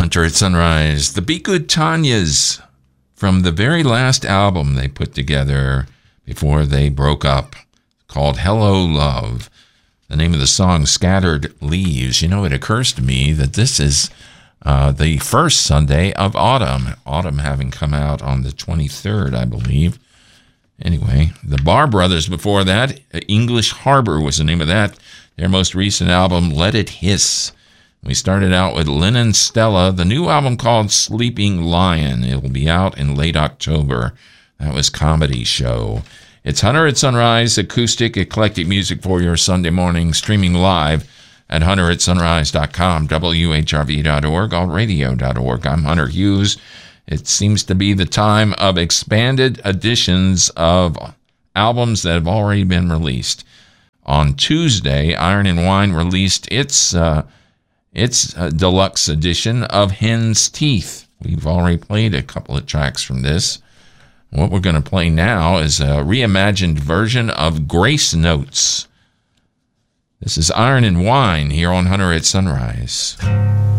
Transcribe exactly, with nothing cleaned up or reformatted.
Hunter at Sunrise, the Be Good Tanyas from the very last album they put together before they broke up, called Hello Love. The name of the song, Scattered Leaves. You know, it occurs to me that this is uh, the first Sunday of autumn, autumn having come out on the twenty-third, I believe. Anyway, the Bar Brothers before that, English Harbor was the name of that. Their most recent album, Let It Hiss. We started out with Lynn and Stella, the new album called Sleeping Lion. It will be out in late October. That was Comedy Show. It's Hunter at Sunrise, acoustic, eclectic music for your Sunday morning, streaming live at hunter at sunrise dot com, W H R V dot org, alt radio dot org. I'm Hunter Hughes. It seems to be the time of expanded editions of albums that have already been released. On Tuesday, Iron and Wine released its uh, its uh, deluxe edition of Hen's Teeth. We've already played a couple of tracks from this. What we're going to play now is a reimagined version of Grace Notes. This is Iron and Wine here on Hunter at Sunrise.